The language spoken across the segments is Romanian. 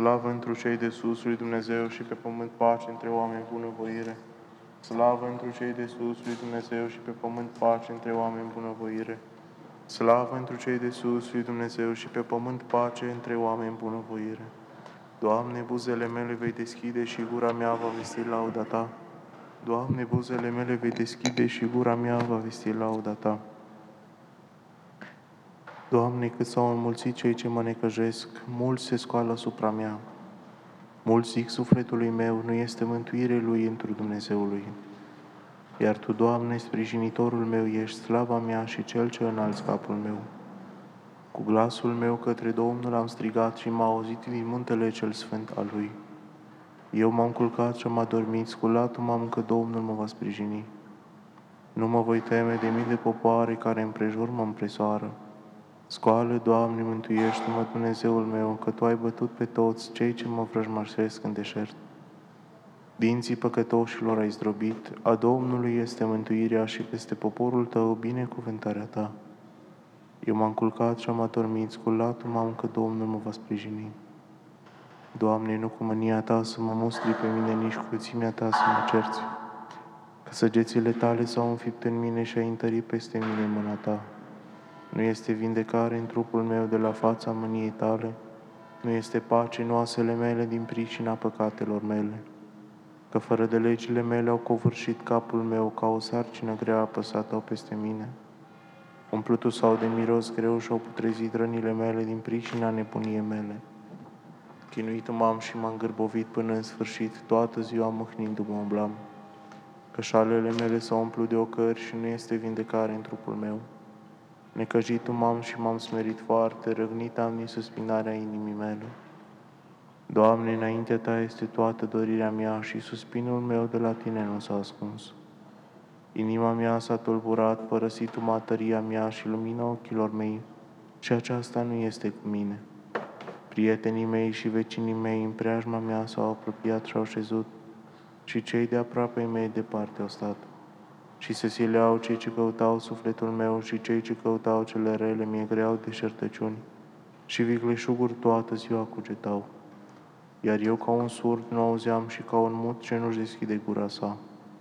Slavă întru cei de sus lui Dumnezeu și pe pământ pace între oameni bunăvoire. Slavă întru cei de sus lui Dumnezeu și pe pământ pace între oameni bunăvoire. Slavă întru cei de sus lui Dumnezeu și pe pământ pace între oameni bunăvoire. Doamne, buzele mele vei deschide și gura mea va vesti lauda Ta. Doamne, buzele mele vei deschide și gura mea va vesti lauda Ta. Doamne, cât s-au înmulțit cei ce mă necăjesc, mulți se scoală asupra mea. Mulți zic sufletului meu, nu este mântuire lui întru Dumnezeului. Iar Tu, Doamne, sprijinitorul meu, ești slava mea și cel ce înalți capul meu. Cu glasul meu către Domnul am strigat și m-a auzit din muntele cel sfânt al Lui. Eu m-am culcat și am adormit, sculatul m-am că Domnul mă va sprijini. Nu mă voi teme de mii de popoare care împrejur mă împresoară. Scoală, Doamne, mântuiește-mă, Dumnezeul meu, că Tu ai bătut pe toți cei ce mă vrăjmașesc în deșert. Dinții păcătoșilor ai zdrobit, a Domnului este mântuirea și peste poporul Tău binecuvântarea Ta. Eu m-am culcat și am adormit, sculatul m-am că Domnul mă va sprijini. Doamne, nu cu mânia Ta să mă mustri pe mine, nici cu crățimea Ta să mă cerți. Că săgețile Tale s-au înfipt în mine și ai întărit peste mine mâna Ta. Nu este vindecare în trupul meu de la fața mâniei Tale, nu este pace în oasele mele din pricina păcatelor mele. Că fără de legile mele au covârșit capul meu, ca o sarcină grea apăsată peste mine. Umplutul sau de miros greu și-au putrezit rănile mele din pricina nebuniei mele. Chinuit m-am și m-am gârbovit până în sfârșit, toată ziua mâhnindu-mă umblam. Că șalele mele s-au umplut de ocări și nu este vindecare în trupul meu. Necăjit m-am și m-am smerit foarte, răgnit am din suspinarea inimii mele. Doamne, înaintea Ta este toată dorirea mea și suspinul meu de la Tine nu s-a ascuns. Inima mea s-a tulburat, părăsit-o tăria mea și lumina ochilor mei, și aceasta nu este cu mine. Prietenii mei și vecinii mei în preajma mea s-au apropiat și au șezut, și cei de aproape mei departe au stat. Și se sileau cei ce căutau sufletul meu și cei ce căutau cele rele mi-e greau deșertăciuni, și vicleșuguri toată ziua cugetau. Iar eu ca un surd nu auzeam și ca un mut ce nu-și deschide gura sa.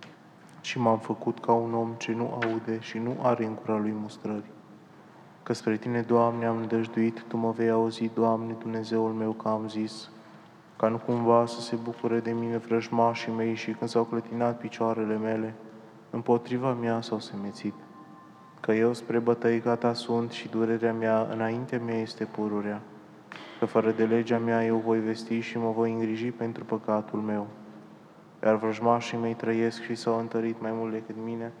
Și m-am făcut ca un om ce nu aude și nu are în gura lui mustrări. Că spre Tine, Doamne, am îndăjduit, Tu mă vei auzi, Doamne, Dumnezeul meu, că am zis, ca nu cumva să se bucure de mine vrăjmașii mei și când s-au clătinat picioarele mele, împotriva mea s-au semețit. Că eu spre bătăi gata sunt și durerea mea înaintea mea este pururea. Că fără de legea mea eu voi vesti și mă voi îngriji pentru păcatul meu. Iar vrăjmașii mei trăiesc și s-au întărit mai mult decât mine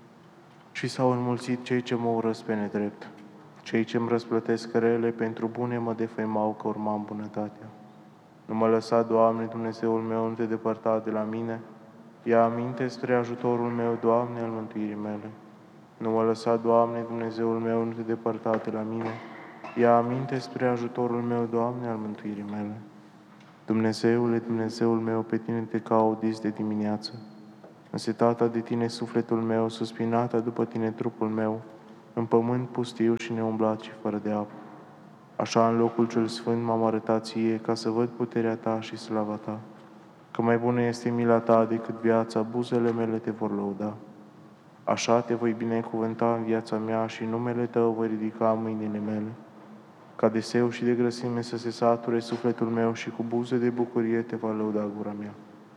și s-au înmulțit cei ce mă urăsc pe nedrept. Cei ce îmi răsplătesc rele pentru bune mă defăimau că urmam bunătatea. Nu mă lăsa, Doamne, Dumnezeul meu, nu te depărta de la mine. Ia aminte spre ajutorul meu, Doamne, al mântuirii mele. Nu mă lăsa, Doamne, Dumnezeul meu, nu te depărta de la mine. Ia aminte spre ajutorul meu, Doamne, al mântuirii mele. Dumnezeule, Dumnezeul meu, pe Tine te caut dis de dimineață. Însetata de Tine sufletul meu, suspinata după Tine trupul meu, în pământ pustiu și neumblat și fără de apă. Așa în locul cel sfânt m-am arătat Ție, ca să văd puterea Ta și slava Ta. Că mai bună este mila Ta decât viața, buzele mele Te vor lăuda. Așa Te voi binecuvânta în viața mea și numele Tău voi ridica în mâinile mele. Ca de seu și de grăsime să se sature sufletul meu și cu buze de bucurie Te va lăuda gura mea.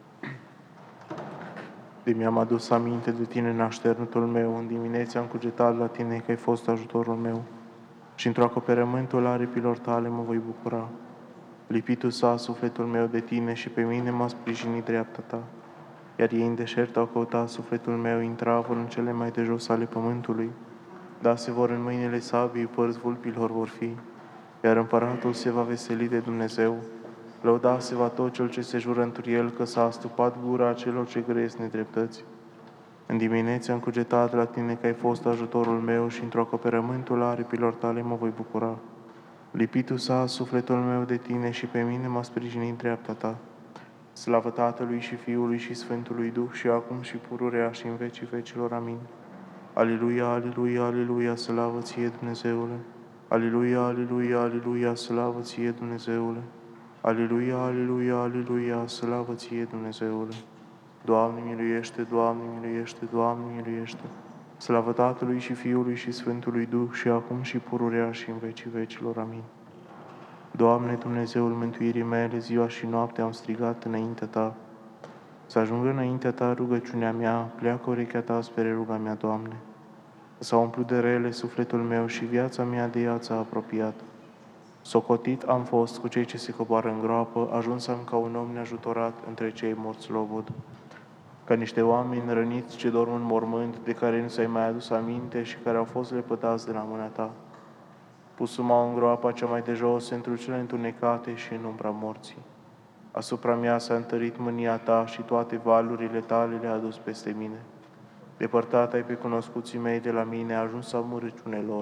De mi-am adus aminte de Tine în așternutul meu, în dimineața am cugetat la Tine că ai fost ajutorul meu și într-o acoperământul aripilor Tale mă voi bucura. Lipitul s-a sufletul meu de Tine și pe mine m-a sprijinit dreapta Ta. Iar ei în deșert au căutat sufletul meu, intravă în cele mai de jos ale pământului. Da, se vor în mâinile sabii, părți vulpilor vor fi, iar împăratul se va veseli de Dumnezeu. Lăuda se va tot cel ce se jură întru el, că s-a astupat gura celor ce grăiesc nedreptăți. În dimineața am cugetat la Tine că ai fost ajutorul meu și într-o acoperământul aripilor Tale mă voi bucura. Lipitul s-a sufletul meu de Tine și pe mine m-a sprijinit dreapta Ta. Slavă Tatălui și Fiului și Sfântului Duh și acum și pururea și în vecii vecilor. Amin. Aleluia, aleluia, aleluia, slavă Ție, Dumnezeule! Aleluia, aleluia, aleluia, slavă Ție, Dumnezeule! Aleluia, aleluia, aleluia, slavă ție, Dumnezeule! Doamne miluiește, Doamne miluiește, Doamne miluiește! Slavă Tatălui și Fiului și Sfântului Duh și acum și pururea și în vecii vecilor. Amin. Doamne, Dumnezeul mântuirii mele, ziua și noaptea am strigat înaintea Ta. Să ajungă înaintea Ta rugăciunea mea, pleacă urechea Ta spre ruga mea, Doamne. S-a umplut de rele sufletul meu și viața mea de ea ți-a apropiat. Socotit am fost cu cei ce se coboară în groapă, ajuns am ca un om neajutorat între cei morți lobod. Ca niște oameni răniți ce dorm în mormânt, de care nu ți-ai mai adus aminte și care au fost lepădați de la mâna Ta. Pus-mă în groapa cea mai de jos, într cele întunecate și în umbra morții. Asupra mea s-a întărit mânia Ta și toate valurile Tale le-a adus peste mine. Depărtat ai pe cunoscuții mei de la mine, a ajuns amărăciune lor.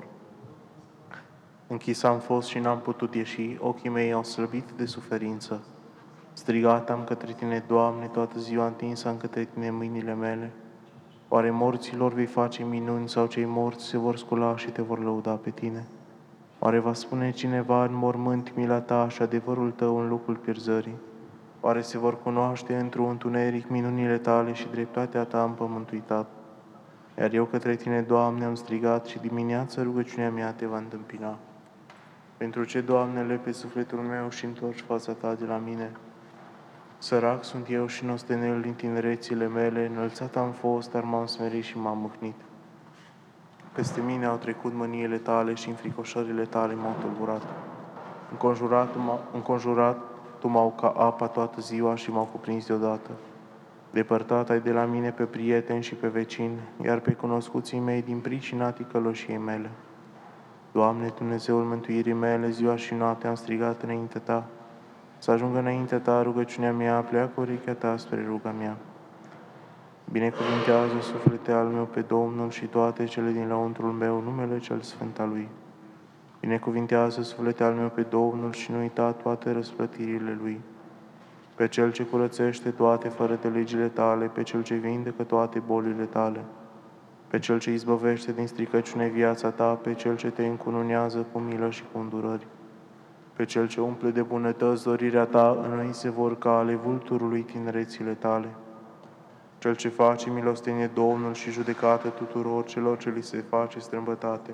Închis am fost și n-am putut ieși, ochii mei au slăbit de suferință. Strigat am către Tine, Doamne, toată ziua întins am către Tine mâinile mele. Oare morților vei face minuni sau cei morți se vor scula și Te vor lăuda pe Tine? Oare va spune cineva în mormânt mila Ta și adevărul Tău în locul pierzării? Oare se vor cunoaște într-un întuneric minunile Tale și dreptatea Ta împământuitat? Iar eu către Tine, Doamne, am strigat și dimineața rugăciunea mea Te va întâmpina. Pentru ce, Doamne, lepe sufletul meu și întorci fața Ta de la mine? Sărac sunt eu și nostenel din tinerețile mele, înălțat am fost, dar m-am smerit și m-am mâhnit. Peste mine au trecut mâniile Tale și înfricoșările Tale m-au tulburat. Înconjurat Tu m-au ca apa toată ziua și m-au cuprins deodată. Depărtat ai de la mine pe prieteni și pe vecini, iar pe cunoscuții mei din pricina ticăloșiei mele. Doamne, Dumnezeul mântuirii mele, ziua și noaptea am strigat înaintea Ta. Să ajungă înaintea Ta rugăciunea mea, pleacă urechea Ta spre ruga mea. Binecuvintează, suflete al meu, pe Domnul și toate cele din lăuntrul meu, numele cel sfânt al Lui. Binecuvintează, suflete al meu, pe Domnul și nu uita toate răsplătirile Lui. Pe Cel ce curățește toate fără de legile Tale, pe Cel ce vindecă toate bolile Tale, pe Cel ce izbăvește din stricăciune viața Ta, pe Cel ce Te încununează cu milă și cu îndurări, pe Cel ce umple de bunătăți dorirea Ta, în Lui se vor ca ale vulturului tinerețile Tale, Cel ce face milostenie Domnul și judecată tuturor celor ce li se face strâmbătate.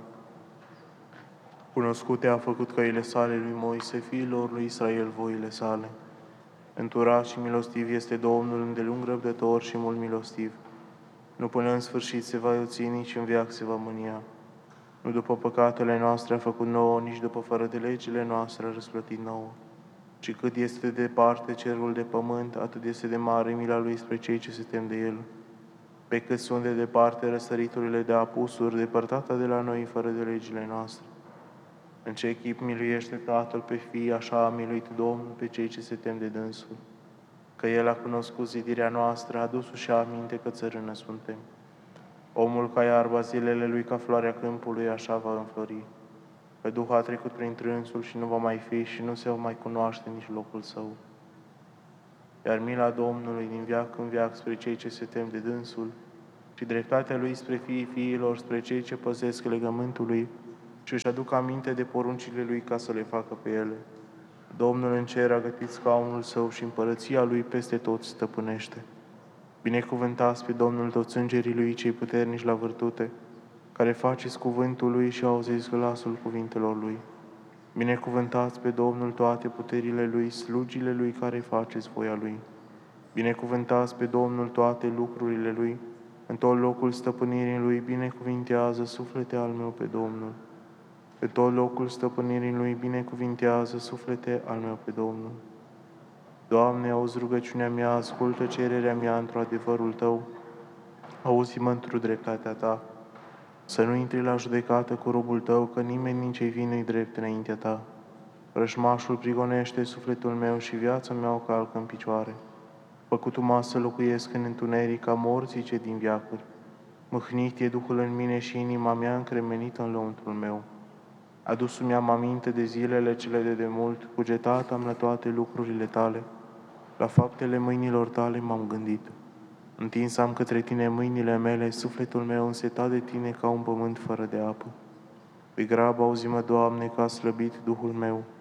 Cunoscute a făcut căile sale lui Moise, fiilor lui Israel voile sale. Înturat și milostiv este Domnul, îndelung răbdător și mult milostiv. Nu până în sfârșit se va iuți, nici în veac se va mânia. Nu după păcatele noastre a făcut nouă, nici după fără de legile noastre a răsplătit nouă. Ci cât este de departe cerul de pământ, atât este de mare mila Lui spre cei ce se tem de El. Pe cât sunt de departe răsăriturile de apusuri, depărtată de la noi fără de legile noastre. În ce chip miluiește Tatăl pe Fii, așa a miluit Domnul pe cei ce se tem de Dânsul. Că El a cunoscut zidirea noastră, a dus și aminte că țărână suntem. Omul ca iarba, zilele lui ca floarea câmpului, așa va înflori. Că Duhul a trecut prin trânsul și nu va mai fi și nu se va mai cunoaște nici locul său. Iar mila Domnului din veac în veac spre cei ce se tem de Dânsul și dreptatea Lui spre fiii fiilor, spre cei ce păzesc legământul Lui și își aduc aminte de poruncile Lui ca să le facă pe ele. Domnul în cer a gătit scaunul Său și împărăția Lui peste tot stăpânește. Binecuvântați pe Domnul toți îngerii Lui cei puternici la vârtute, care faceți cuvântul Lui și auziți glasul cuvintelor Lui. Binecuvântați pe Domnul toate puterile Lui, slugile Lui care faceți voia Lui. Binecuvântați pe Domnul toate lucrurile Lui, în tot locul stăpânirii Lui, binecuvintează suflete al meu pe Domnul. Pe tot locul stăpânirii Lui, binecuvintează suflete al meu pe Domnul. Doamne, auzi rugăciunea mea, ascultă cererea mea într-o adevărul Tău, auzi-mă într-o dreptatea Ta. Să nu intri la judecată cu robul Tău, că nimeni din cei vii nu-i drept înaintea Ta. Rășmașul prigonește sufletul meu și viața mea o calcă în picioare. Făcut-o să locuiesc în întuneric ca morții ce din veacuri. Mâhnit e Duhul în mine și inima mea încremenită în lăuntrul meu. Adus-mi am aminte de zilele cele de demult, cugetat am la toate lucrurile Tale. La faptele mâinilor Tale m-am gândit. Întins am către Tine mâinile mele, sufletul meu însetat de Tine ca un pământ fără de apă. Pe grabă auzi-mă, Doamne, că a slăbit Duhul meu.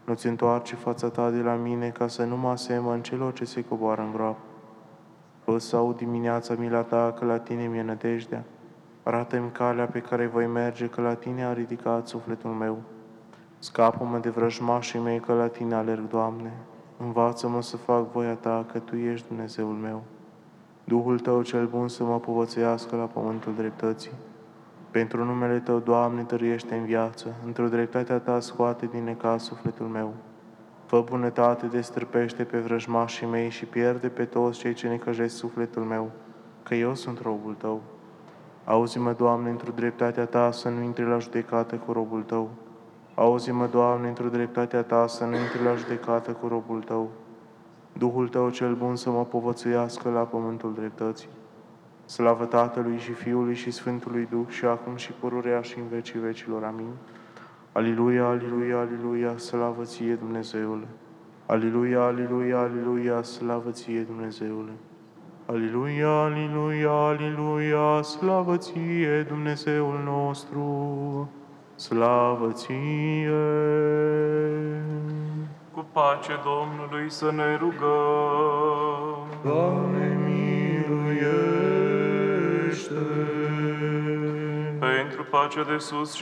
Nu-ți întoarce fața ta de la mine, ca să nu mă asemăn celor ce se coboară în groapă. Fă să aud dimineața mila ta, că la tine mi-e nădejdea. Arată-mi calea pe care voi merge, că la tine a ridicat sufletul meu. Scapă-mă de vrăjmașii mei, că la tine alerg, Doamne. Învață-mă să fac voia ta, că tu ești Dumnezeul meu. Duhul tău cel bun să mă povățuiască la pământul dreptății. Pentru numele tău, Doamne, tăruiește în viață. Într-o dreptatea ta scoate din necaz sufletul meu. Fă bunătate, destrăpește pe vrăjmașii mei și pierde pe toți cei ce necăjesc sufletul meu, că eu sunt robul tău. Auzi-mă, Doamne, într-o dreptatea ta să nu intri la judecată cu robul tău. Auzi-mă, Doamne, într-o dreptatea ta să nu intri la judecată cu robul tău. Duhul tău cel bun să mă povățuiască la pământul dreptății. Slavă Tatălui și Fiului și Sfântului Duh și acum și pururea și în vecii vecilor. Amin. Aliluia, aliluia, aliluia, slavă ție, Dumnezeule! Aliluia, aliluia, aliluia, slavă ție, Dumnezeule! Aliluia, aliluia, aliluia, slavă ție, Dumnezeul nostru! Slavă ție! Cu pace Domnului să ne rugăm. Doamne, miluiește! Pentru pacea de sus